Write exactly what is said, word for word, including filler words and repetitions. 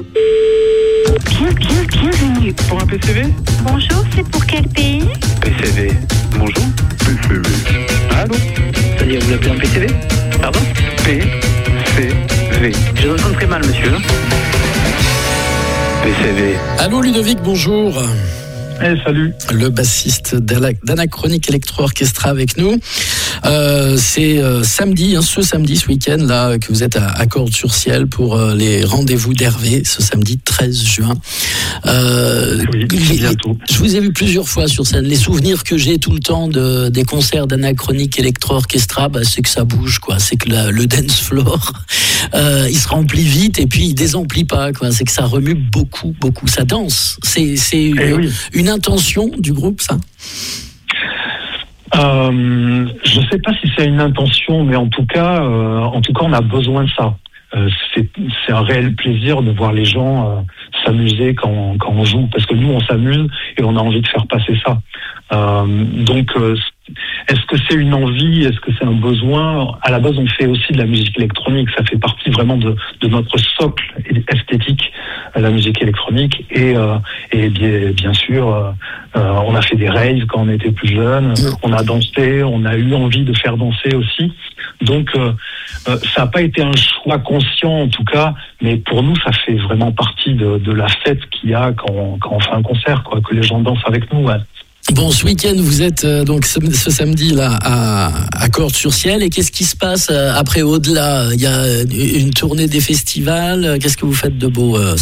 Bien, bien, bienvenue. Pour un P C V? Bonjour, c'est pour quel pays? P C V. Bonjour. P C V. Allô? C'est-à-dire, vous appelez un P C V? Pardon? P C V. Je vous entends très mal, monsieur. P C V. Allô Ludovic, bonjour. Hey, salut. Le bassiste d'Anachronique Electro Orchestra avec nous. Euh, c'est euh, samedi, hein, ce samedi, ce week-end là, que vous êtes à, à Cordes-sur-Ciel pour euh, les rendez-vous d'Hervé, ce samedi treize juin. Euh, oui, les, bientôt. Je vous ai vu plusieurs fois sur scène. Les souvenirs que j'ai tout le temps de, des concerts d'Anachronique Electro Orchestra, bah, c'est que ça bouge, quoi. C'est que la, le dance floor, euh, il se remplit vite et puis il désemplit pas, quoi. C'est que ça remue beaucoup, beaucoup. Ça danse. C'est, c'est une, eh oui. une intention du groupe, ça. Euh, je ne sais pas si c'est une intention, mais en tout cas, euh, en tout cas, on a besoin de ça. Euh, c'est, c'est un réel plaisir de voir les gens euh, s'amuser quand, quand on joue, parce que nous, on s'amuse et on a envie de faire passer ça. Euh, donc, euh, est-ce que c'est une envie? Est-ce que c'est un besoin? À la base, on fait aussi de la musique électronique. Ça fait partie vraiment de, de notre socle esthétique, la musique électronique. Et, euh, et bien, bien sûr, euh, euh, on a fait des raves quand on était plus jeune. On a dansé, on a eu envie de faire danser aussi. Donc, euh, euh, ça n'a pas été un choix conscient en tout cas, mais pour nous, ça fait vraiment partie de, de la fête qu'il y a quand on, quand on fait un concert, quoi, que les gens dansent avec nous. Ouais. Bon, ce week-end, vous êtes euh, donc ce, ce samedi là à, à Cordes-sur-Ciel. Et qu'est-ce qui se passe euh, après, au-delà? Il y a une tournée des festivals. Qu'est-ce que vous faites de beau euh,